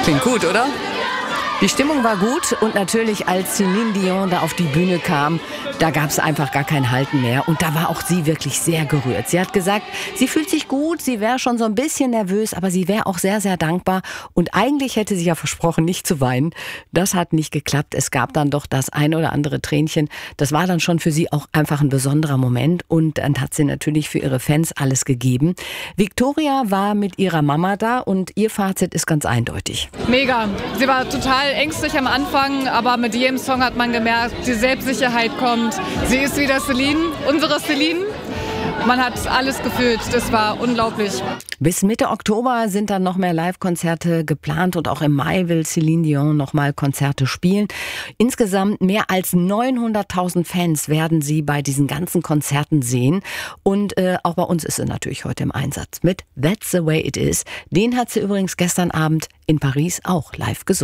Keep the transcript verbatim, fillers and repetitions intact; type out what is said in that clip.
Klingt gut, oder? Die Stimmung war gut und natürlich, als Céline Dion da auf die Bühne kam, da gab es einfach gar kein Halten mehr. Und da war auch sie wirklich sehr gerührt. Sie hat gesagt, sie fühlt sich gut, sie wäre schon so ein bisschen nervös, aber sie wäre auch sehr, sehr dankbar. Und eigentlich hätte sie ja versprochen, nicht zu weinen. Das hat nicht geklappt. Es gab dann doch das ein oder andere Tränchen. Das war dann schon für sie auch einfach ein besonderer Moment. Und dann hat sie natürlich für ihre Fans alles gegeben. Victoria war mit ihrer Mama da und ihr Fazit ist ganz eindeutig. Mega. Sie war total ängstlich am Anfang, aber mit jedem Song hat man gemerkt, die Selbstsicherheit kommt. Sie ist wieder Céline, unsere Céline. Man hat alles gefühlt, das war unglaublich. Bis Mitte Oktober sind dann noch mehr Live-Konzerte geplant und auch im Mai will Céline Dion noch mal Konzerte spielen. Insgesamt mehr als neunhunderttausend Fans werden sie bei diesen ganzen Konzerten sehen. Und äh, auch bei uns ist sie natürlich heute im Einsatz mit That's the Way It Is. Den hat sie übrigens gestern Abend in Paris auch live gesungen.